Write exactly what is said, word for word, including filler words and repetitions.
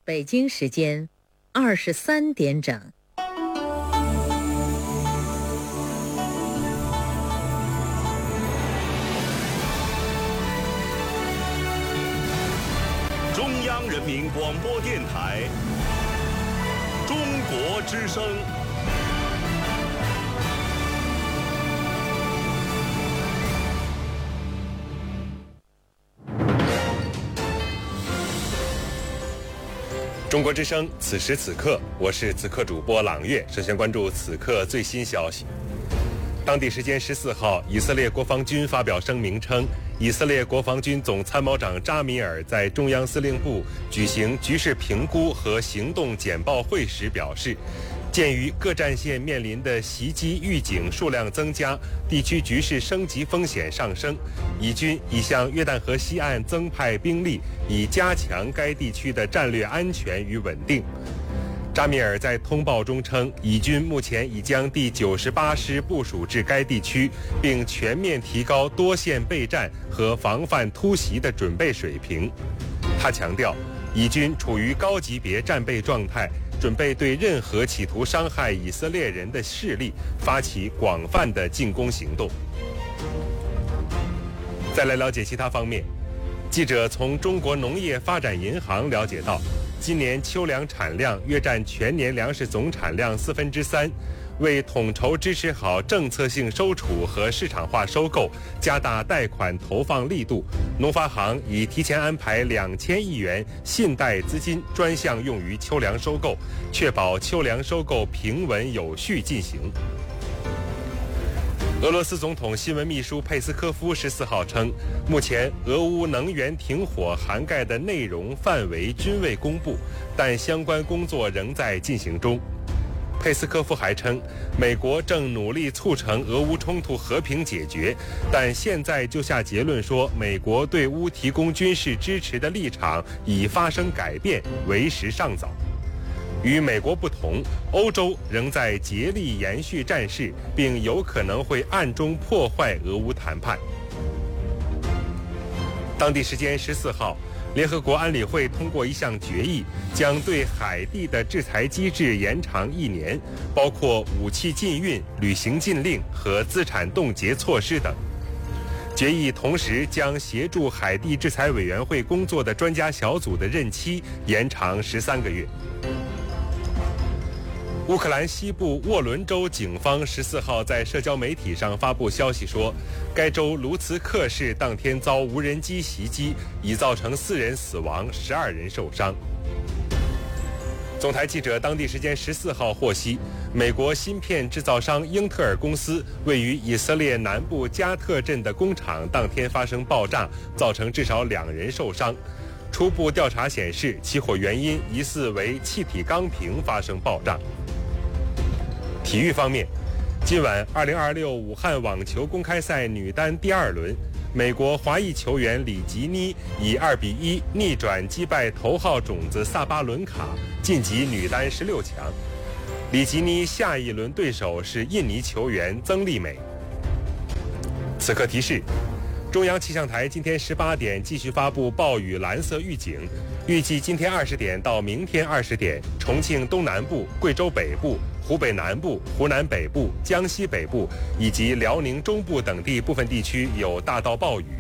北京时间二十三点整。 中央人民广播电台中国之声。中国之声，此时此刻，我是此刻主播朗月。首先关注此刻最新消息。当地时间十四号，以色列国防军发表声明称，以色列国防军总参谋长扎米尔在中央司令部举行局势评估和行动简报会时表示，鉴于各战线面临的袭击预警数量增加，地区局势升级风险上升，以军已向约旦河西岸增派兵力，以加强该地区的战略安全与稳定。扎米尔在通报中称，以军目前已将第九十八师部署至该地区，并全面提高多线备战和防范突袭的准备水平。他强调，以军处于高级别战备状态，准备对任何企图伤害以色列人的势力发起广泛的进攻行动。再来了解其他方面，记者从中国农业发展银行了解到，今年秋粮产量约占全年粮食总产量四分之三。为统筹支持好政策性收储和市场化收购，加大贷款投放力度，农发行已提前安排两千亿元信贷资金专项用于秋粮收购，确保秋粮收购平稳有序进行。俄罗斯总统新闻秘书佩斯科夫十四号称，目前俄乌能源停火涵盖的内容范围均未公布，但相关工作仍在进行中。佩斯科夫还称，美国正努力促成俄乌冲突和平解决，但现在就下结论说美国对乌提供军事支持的立场已发生改变，为时尚早。与美国不同，欧洲仍在竭力延续战事，并有可能会暗中破坏俄乌谈判。当地时间十四号，联合国安理会通过一项决议，将对海地的制裁机制延长一年，包括武器禁运、旅行禁令和资产冻结措施等。决议同时将协助海地制裁委员会工作的专家小组的任期延长十三个月。乌克兰西部沃伦州警方十四号在社交媒体上发布消息说，该州卢茨克市当天遭无人机袭击，已造成四人死亡，十二人受伤。总台记者当地时间十四号获悉，美国芯片制造商英特尔公司位于以色列南部加特镇的工厂当天发生爆炸，造成至少两人受伤。初步调查显示，起火原因疑似为气体钢瓶发生爆炸。体育方面，今晚二零二六武汉网球公开赛女单第二轮，美国华裔球员里吉妮以二比一逆转击败头号种子萨巴伦卡，晋级女单十六强。里吉妮下一轮对手是印尼球员曾丽美。此刻提示，中央气象台今天十八点继续发布暴雨蓝色预警，预计今天二十点到明天二十点，重庆东南部、贵州北部、湖北南部、湖南北部、江西北部以及辽宁中部等地部分地区有大到暴雨。